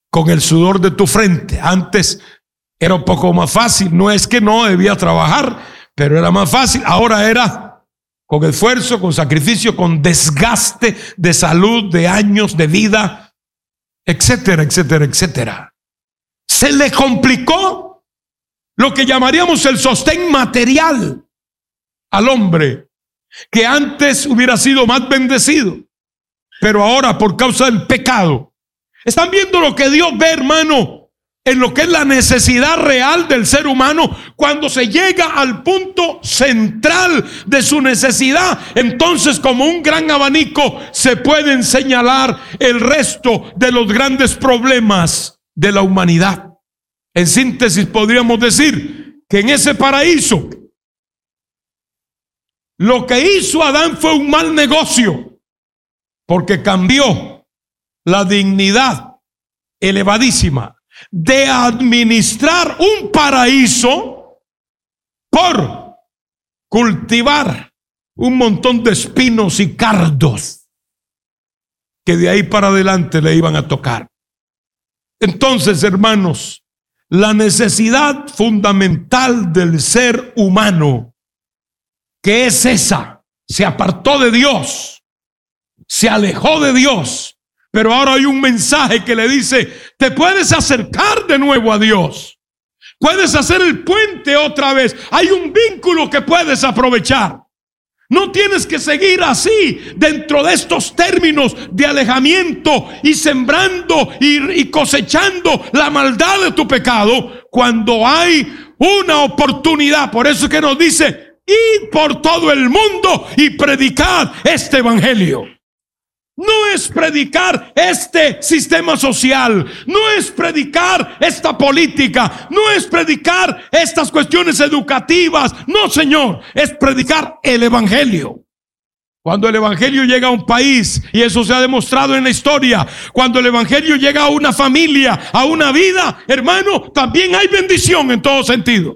con el sudor de tu frente. Antes era un poco más fácil, no es que no debía trabajar, pero era más fácil. Ahora era con esfuerzo, con sacrificio, con desgaste de salud, de años de vida, etcétera, etcétera, etcétera. Se le complicó lo que llamaríamos el sostén material al hombre, que antes hubiera sido más bendecido, pero ahora por causa del pecado. ¿Están viendo lo que Dios ve, hermano, en lo que es la necesidad real del ser humano? Cuando se llega al punto central de su necesidad, entonces como un gran abanico se pueden señalar el resto de los grandes problemas de la humanidad. En síntesis, podríamos decir que en ese paraíso lo que hizo Adán fue un mal negocio, porque cambió la dignidad elevadísima de administrar un paraíso por cultivar un montón de espinos y cardos que de ahí para adelante le iban a tocar. Entonces, hermanos, la necesidad fundamental del ser humano, que es esa, se apartó de Dios, se alejó de Dios, pero ahora hay un mensaje que le dice: te puedes acercar de nuevo a Dios, puedes hacer el puente otra vez, hay un vínculo que puedes aprovechar. No tienes que seguir así dentro de estos términos de alejamiento y sembrando y cosechando la maldad de tu pecado, cuando hay una oportunidad. Por eso es que nos dice: id por todo el mundo y predicad este evangelio. No es predicar este sistema social, no es predicar esta política, no es predicar estas cuestiones educativas. No, Señor, es predicar el evangelio. Cuando el evangelio llega a un país, y eso se ha demostrado en la historia, cuando el evangelio llega a una familia, a una vida, hermano, también hay bendición en todo sentido.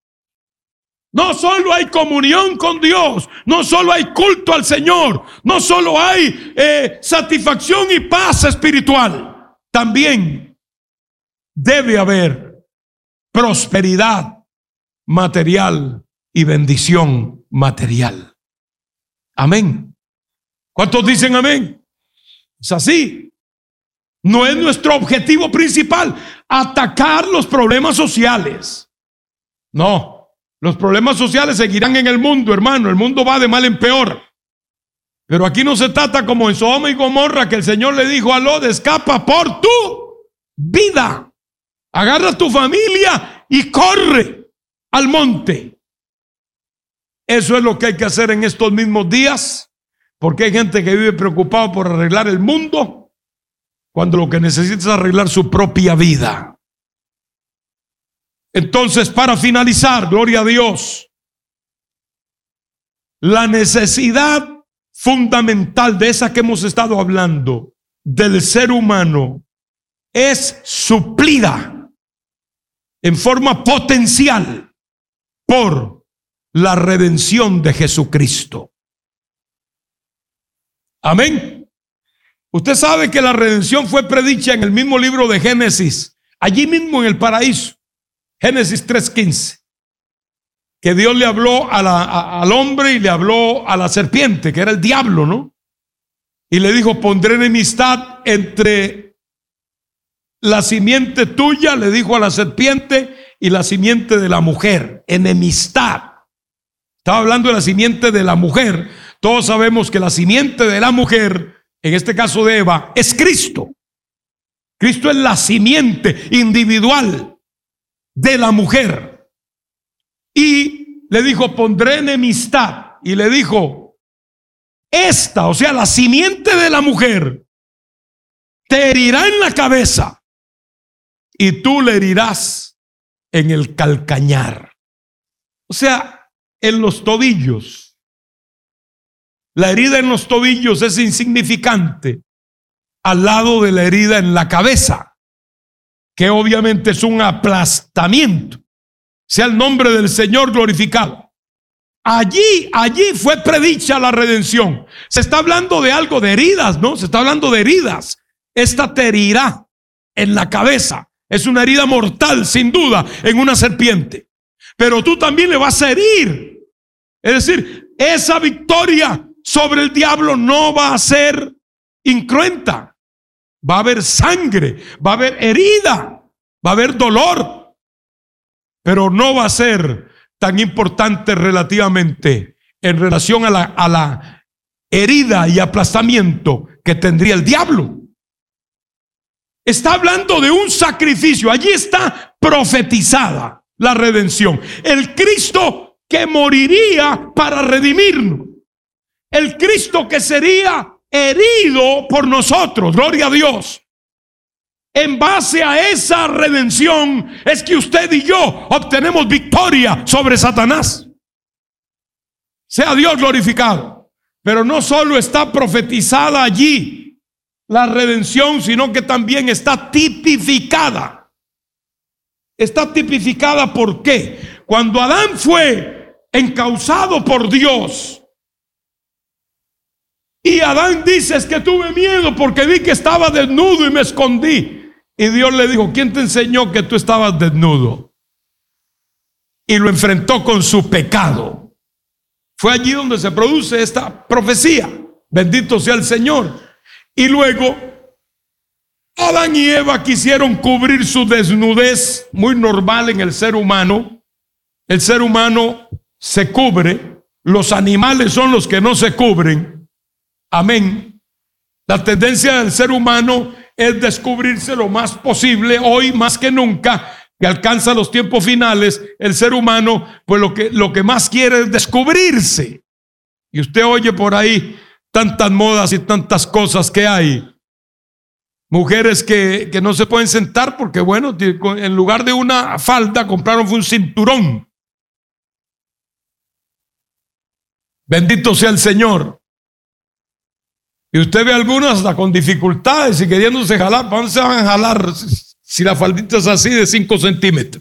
No solo hay comunión con Dios, no solo hay culto al Señor, no solo hay satisfacción y paz espiritual, también debe haber prosperidad material y bendición material. Amén. ¿Cuántos dicen amén? Es así. No es nuestro objetivo principal atacar los problemas sociales. No. Los problemas sociales seguirán en el mundo, hermano. El mundo va de mal en peor. Pero aquí no se trata como en Sodoma y Gomorra, que el Señor le dijo a Lot: escapa por tu vida. Agarra a tu familia y corre al monte. Eso es lo que hay que hacer en estos mismos días, porque hay gente que vive preocupado por arreglar el mundo, cuando lo que necesita es arreglar su propia vida. Entonces, para finalizar, gloria a Dios, la necesidad fundamental de esa que hemos estado hablando del ser humano es suplida en forma potencial por la redención de Jesucristo. Amén. Usted sabe que la redención fue predicha en el mismo libro de Génesis, allí mismo en el paraíso. Génesis 3:15, que Dios le habló al hombre y le habló a la serpiente, que era el diablo, ¿no? Y le dijo: pondré enemistad entre la simiente tuya, le dijo a la serpiente, y la simiente de la mujer. Enemistad. Estaba hablando de la simiente de la mujer. Todos sabemos que la simiente de la mujer, en este caso de Eva, es Cristo. Cristo es la simiente individual de la mujer. Y le dijo: pondré enemistad. Y le dijo: esta, o sea, la simiente de la mujer, te herirá en la cabeza y tú le herirás en el calcañar. O sea, en los tobillos. La herida en los tobillos es insignificante al lado de la herida en la cabeza, que obviamente es un aplastamiento. Sea el nombre del Señor glorificado. Allí fue predicha la redención. Se está hablando de algo de heridas, ¿no? Se está hablando de heridas. Esta te herirá en la cabeza. Es una herida mortal, sin duda, en una serpiente. Pero tú también le vas a herir. Es decir, esa victoria sobre el diablo no va a ser incruenta. Va a haber sangre, va a haber herida, va a haber dolor. Pero no va a ser tan importante relativamente en relación a la herida y aplastamiento que tendría el diablo. Está hablando de un sacrificio. Allí está profetizada la redención. El Cristo que moriría para redimirnos. El Cristo que sería herido por nosotros. Gloria a Dios. En base a esa redención es que usted y yo obtenemos victoria sobre Satanás. Sea Dios glorificado. Pero no solo está profetizada allí la redención, sino que también está tipificada. Está tipificada, ¿por qué? Cuando Adán fue encauzado por Dios, y Adán dice: es que tuve miedo porque vi que estaba desnudo y me escondí. Y Dios le dijo: ¿quién te enseñó que tú estabas desnudo? Y lo enfrentó con su pecado. Fue allí donde se produce esta profecía. Bendito sea el Señor. Y luego Adán y Eva quisieron cubrir su desnudez, muy normal en el ser humano. El ser humano se cubre. Los animales son los que no se cubren. Amén. La tendencia del ser humano es descubrirse lo más posible. Hoy más que nunca, que alcanza los tiempos finales, el ser humano pues lo que más quiere es descubrirse. Y usted oye por ahí tantas modas y tantas cosas que hay. Mujeres que no se pueden sentar porque, bueno, en lugar de una falda compraron un cinturón. Bendito sea el Señor. Y usted ve algunas hasta con dificultades y queriéndose jalar. ¿Para dónde se van a jalar si la faldita es así de 5 centímetros?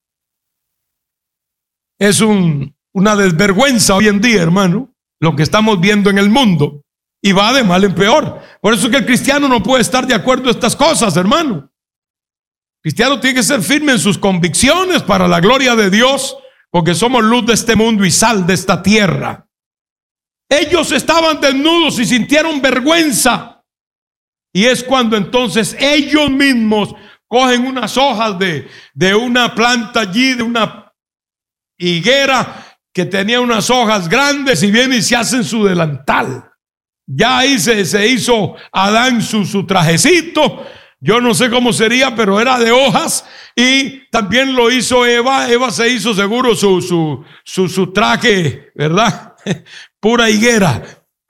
Es una desvergüenza hoy en día, hermano, lo que estamos viendo en el mundo, y va de mal en peor. Por eso es que el cristiano no puede estar de acuerdo a estas cosas, hermano. El cristiano tiene que ser firme en sus convicciones para la gloria de Dios, porque somos luz de este mundo y sal de esta tierra. Ellos estaban desnudos y sintieron vergüenza, y es cuando entonces ellos mismos cogen unas hojas de una planta allí, de una higuera que tenía unas hojas grandes, y vienen y se hacen su delantal. Ya ahí se hizo Adán su trajecito. Yo no sé cómo sería, pero era de hojas. Y también lo hizo Eva. Eva se hizo seguro su traje, ¿verdad? Pura higuera.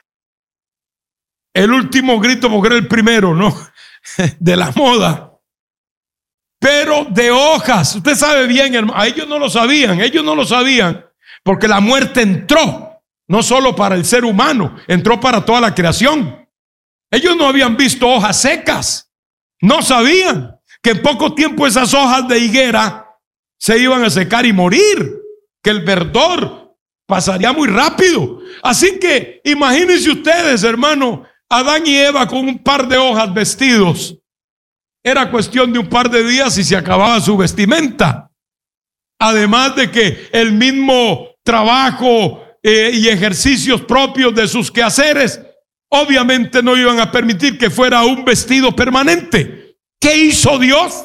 El último grito, porque era el primero, ¿no? De la moda. Pero de hojas. Usted sabe bien, hermano. A ellos no lo sabían. Porque la muerte entró, no solo para el ser humano, entró para toda la creación. Ellos no habían visto hojas secas. No sabían que en poco tiempo esas hojas de higuera se iban a secar y morir. Que el verdor pasaría muy rápido. Así que imagínense ustedes, hermano, Adán y Eva con un par de hojas vestidos. Era cuestión de un par de días y se acababa su vestimenta. Además de que el mismo trabajo y ejercicios propios de sus quehaceres obviamente no iban a permitir que fuera un vestido permanente. ¿Qué hizo Dios?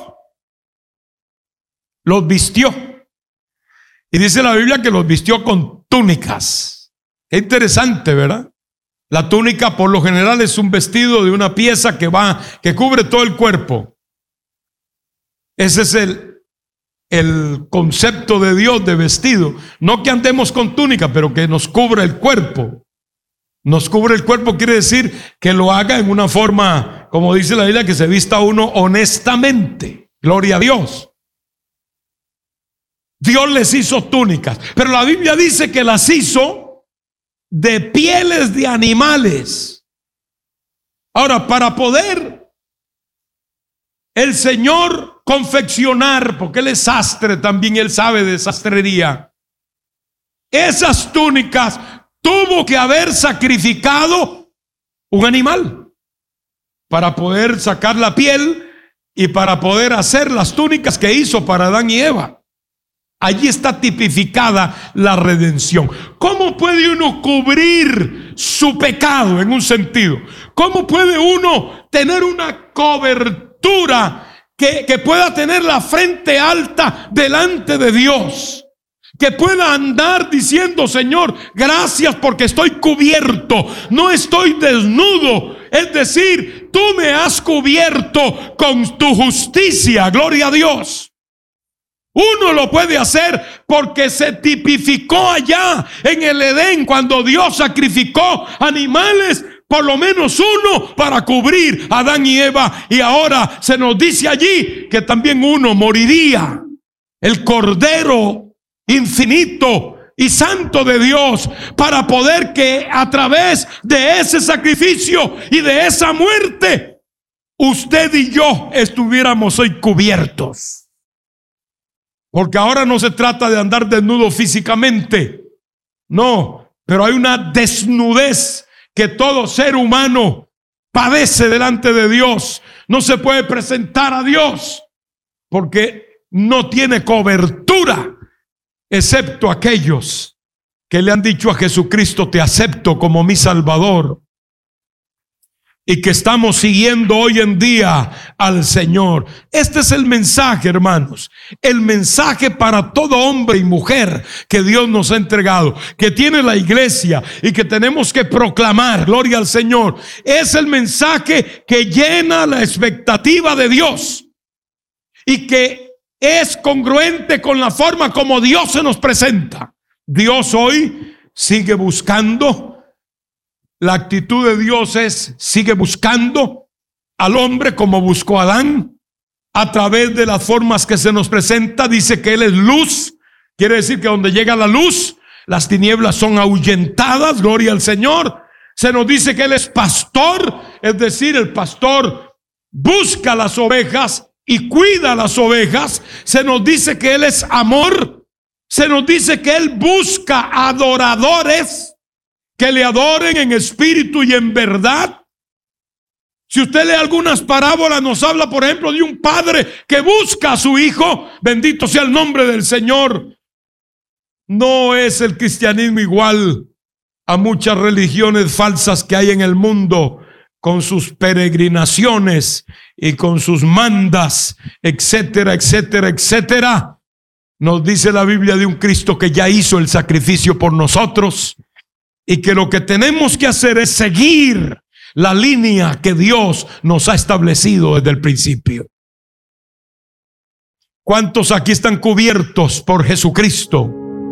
Los vistió. Y dice la Biblia que los vistió con túnicas. Qué interesante, ¿verdad? La túnica por lo general es un vestido de una pieza que cubre todo el cuerpo. Ese es el concepto de Dios de vestido. No que andemos con túnica, pero que nos cubra el cuerpo. Nos cubre el cuerpo quiere decir que lo haga en una forma, como dice la Biblia, que se vista uno honestamente. Gloria a Dios. Dios les hizo túnicas, pero la Biblia dice que las hizo de pieles de animales. Ahora, para poder el Señor confeccionar, porque Él es sastre también, Él sabe de sastrería, esas túnicas tuvo que haber sacrificado un animal para poder sacar la piel y para poder hacer las túnicas que hizo para Adán y Eva. Allí está tipificada la redención. ¿Cómo puede uno cubrir su pecado en un sentido? ¿Cómo puede uno tener una cobertura que pueda tener la frente alta delante de Dios? Que pueda andar diciendo: Señor, gracias porque estoy cubierto, no estoy desnudo. Es decir, tú me has cubierto con tu justicia. Gloria a Dios. Uno lo puede hacer porque se tipificó allá en el Edén, cuando Dios sacrificó animales, por lo menos uno, para cubrir a Adán y Eva. Y ahora se nos dice allí que también uno moriría. El Cordero infinito y santo de Dios, para poder que a través de ese sacrificio y de esa muerte, usted y yo estuviéramos hoy cubiertos. Porque ahora no se trata de andar desnudo físicamente, no, pero hay una desnudez que todo ser humano padece delante de Dios. No se puede presentar a Dios porque no tiene cobertura, excepto aquellos que le han dicho a Jesucristo: te acepto como mi Salvador. Y que estamos siguiendo hoy en día al Señor. Este es el mensaje, hermanos. El mensaje para todo hombre y mujer que Dios nos ha entregado, que tiene la iglesia y que tenemos que proclamar. Gloria al Señor. Es el mensaje que llena la expectativa de Dios y que es congruente con la forma como Dios se nos presenta. Dios hoy sigue buscando. La actitud de Dios sigue buscando al hombre como buscó a Adán, a través de las formas que se nos presenta. Dice que Él es luz, quiere decir que donde llega la luz, las tinieblas son ahuyentadas. Gloria al Señor. Se nos dice que Él es pastor, es decir, el pastor busca las ovejas y cuida las ovejas. Se nos dice que Él es amor, se nos dice que Él busca adoradores que le adoren en espíritu y en verdad. Si usted lee algunas parábolas, nos habla, por ejemplo, de un padre que busca a su hijo. Bendito sea el nombre del Señor. No es el cristianismo igual a muchas religiones falsas que hay en el mundo, con sus peregrinaciones y con sus mandas, etcétera, etcétera, etcétera. Nos dice la Biblia de un Cristo que ya hizo el sacrificio por nosotros, y que lo que tenemos que hacer es seguir la línea que Dios nos ha establecido desde el principio. ¿Cuántos aquí están cubiertos por Jesucristo?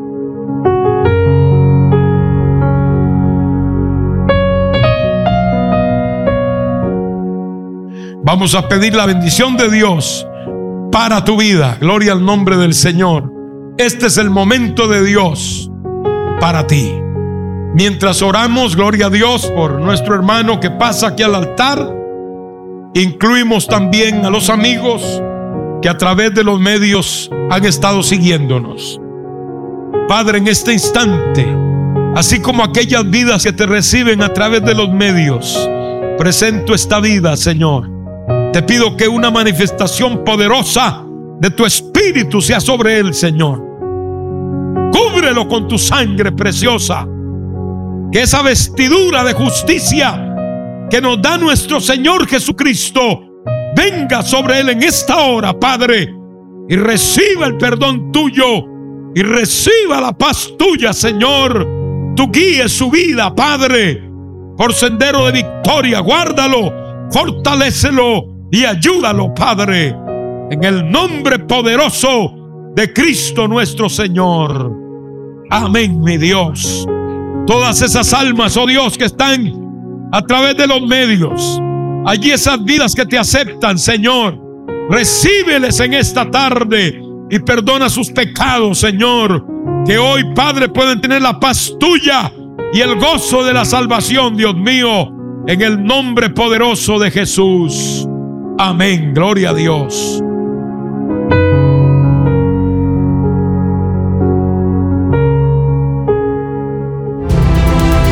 Vamos a pedir la bendición de Dios para tu vida. Gloria al nombre del Señor. Este es el momento de Dios para ti. Mientras oramos, gloria a Dios, por nuestro hermano que pasa aquí al altar, incluimos también a los amigos que a través de los medios han estado siguiéndonos. Padre, en este instante, así como aquellas vidas que te reciben a través de los medios, presento esta vida, Señor. Te pido que una manifestación poderosa de tu Espíritu sea sobre él, Señor. Cúbrelo con tu sangre preciosa. Que esa vestidura de justicia que nos da nuestro Señor Jesucristo venga sobre él en esta hora, Padre, y reciba el perdón tuyo y reciba la paz tuya, Señor. Tú guíes su vida, Padre, por sendero de victoria. Guárdalo, fortalécelo y ayúdalo, Padre, en el nombre poderoso de Cristo nuestro Señor. Amén, mi Dios. Todas esas almas, oh Dios, que están a través de los medios, allí esas vidas que te aceptan, Señor, recíbeles en esta tarde y perdona sus pecados, Señor. Que hoy, Padre, pueden tener la paz tuya y el gozo de la salvación, Dios mío, en el nombre poderoso de Jesús. Amén, gloria a Dios.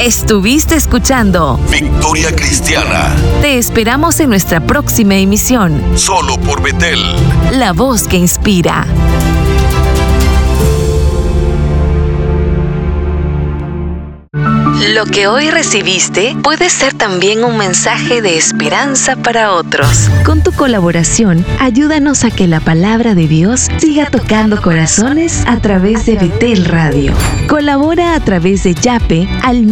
Estuviste escuchando Victoria Cristiana. Te esperamos en nuestra próxima emisión. Solo por Betel. La voz que inspira. Lo que hoy recibiste puede ser también un mensaje de esperanza para otros. Con tu colaboración, ayúdanos a que la palabra de Dios siga tocando corazones a través de Betel Radio. Colabora a través de Yape al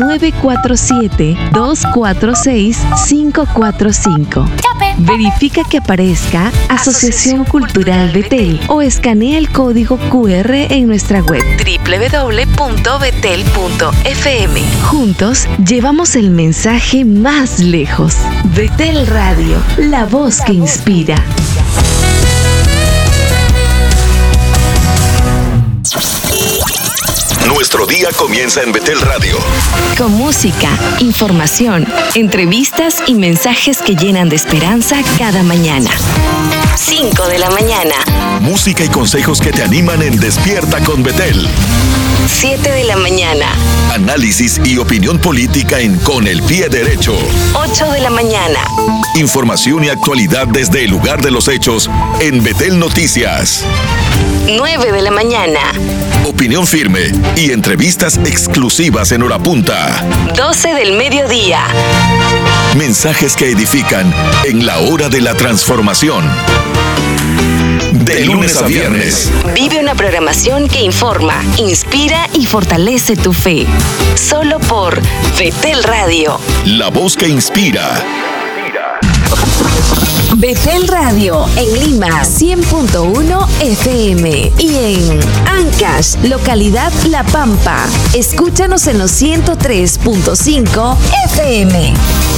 947-246-545. Verifica que aparezca Asociación Cultural Betel o escanea el código QR en nuestra web www.betel.fm. Juntos llevamos el mensaje más lejos. Betel Radio, la voz que inspira. Nuestro día comienza en Betel Radio. Con música, información, entrevistas y mensajes que llenan de esperanza cada mañana. 5 de la mañana. Música y consejos que te animan en Despierta con Betel. 7 de la mañana. Análisis y opinión política en Con el Pie Derecho. 8 de la mañana. Información y actualidad desde el lugar de los hechos en Betel Noticias. 9 de la mañana. Opinión firme y entrevistas exclusivas en hora punta. 12 del mediodía. Mensajes que edifican en la hora de la transformación. De lunes a viernes. Vive una programación que informa, inspira y fortalece tu fe. Solo por Betel Radio. La voz que inspira. Betel Radio en Lima 100.1 FM y en Ancash, localidad La Pampa. Escúchanos en los 103.5 FM.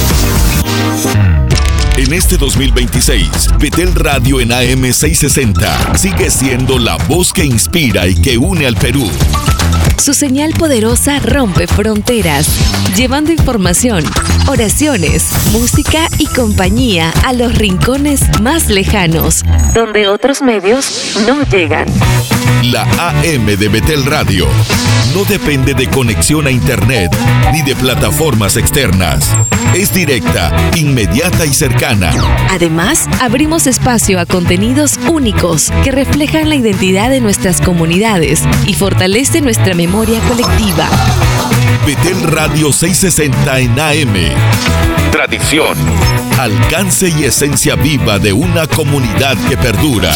En este 2026, Betel Radio en AM 660 sigue siendo la voz que inspira y que une al Perú. Su señal poderosa rompe fronteras, llevando información, oraciones, música y compañía a los rincones más lejanos, donde otros medios no llegan. La AM de Betel Radio no depende de conexión a internet ni de plataformas externas. Es directa, inmediata y cercana. Además, abrimos espacio a contenidos únicos que reflejan la identidad de nuestras comunidades y fortalecen nuestra memoria colectiva. Betel Radio 660 en AM. Tradición, alcance y esencia viva de una comunidad que perdura.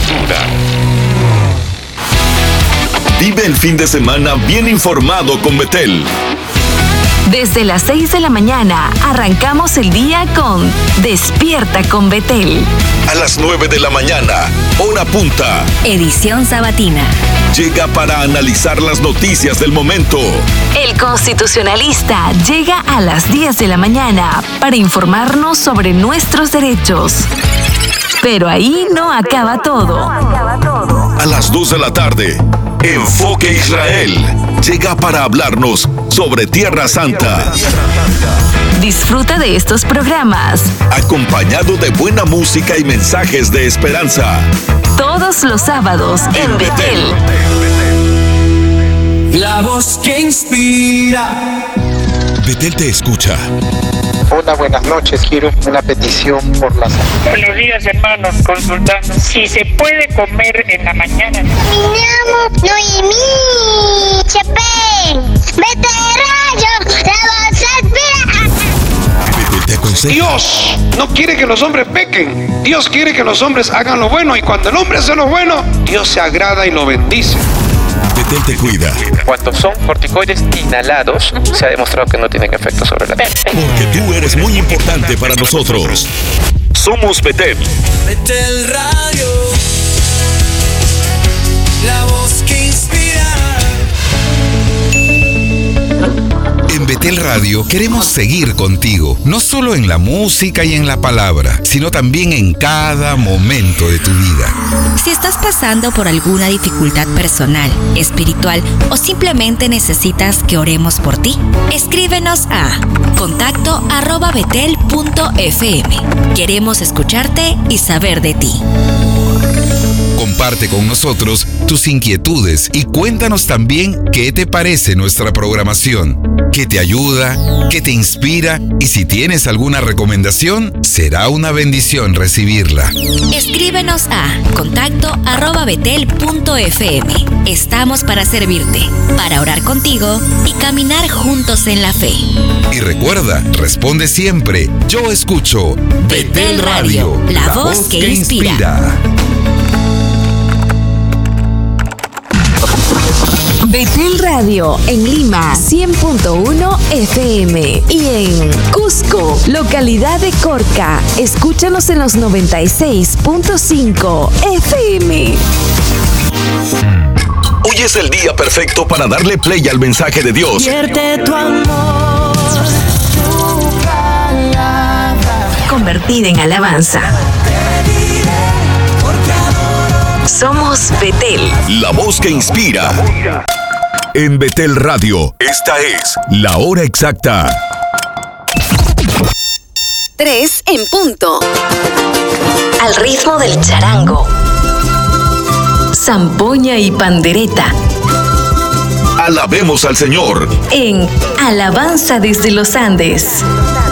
Vive el fin de semana bien informado con Betel. Desde las 6 de la mañana arrancamos el día con Despierta con Betel. A las 9 de la mañana, hora punta. Edición sabatina. Llega para analizar las noticias del momento. El Constitucionalista llega a las 10 de la mañana para informarnos sobre nuestros derechos. Pero ahí no acaba todo. A las 2 de la tarde, Enfoque Israel llega para hablarnos sobre Tierra Santa. Disfruta de estos programas, acompañado de buena música y mensajes de esperanza. Todos los sábados en Betel. La voz que inspira. Betel te escucha. Hola, buenas noches. Quiero una petición por la salud. Buenos días, hermanos. Consultando si se puede comer en la mañana. Me llamo Noemí Chepén. Betel Radio, la voz inspira. Betel te aconseja. Dios no quiere que los hombres pequen. Dios quiere que los hombres hagan lo bueno. Y cuando el hombre hace lo bueno, Dios se agrada y lo bendice. Betel te cuida. Cuando son corticoides inhalados, se ha demostrado que no tienen efecto sobre la piel. Porque tú eres muy importante para nosotros. Somos Betel. Betel Radio, la voz que inspira. En Betel Radio queremos seguir contigo, no solo en la música y en la palabra, sino también en cada momento de tu vida. Si estás pasando por alguna dificultad personal, espiritual o simplemente necesitas que oremos por ti, escríbenos a contacto@betel.fm. Queremos escucharte y saber de ti. Comparte con nosotros tus inquietudes y cuéntanos también qué te parece nuestra programación, qué te ayuda, qué te inspira, y si tienes alguna recomendación, será una bendición recibirla. Escríbenos a contacto@betel.fm. Estamos para servirte, para orar contigo y caminar juntos en la fe. Y recuerda, responde siempre: yo escucho Betel Radio, la voz que inspira. Betel Radio en Lima 100.1 FM y en Cusco, localidad de Corca. Escúchanos en los 96.5 FM. Hoy es el día perfecto para darle play al mensaje de Dios. Vierte tu amor, tu palabra, Convertida en alabanza. Somos Betel, La voz que inspira. En Betel Radio, esta es la hora exacta. 3 en punto. Al ritmo del charango, zampoña y pandereta. Alabemos al Señor. En Alabanza desde los Andes.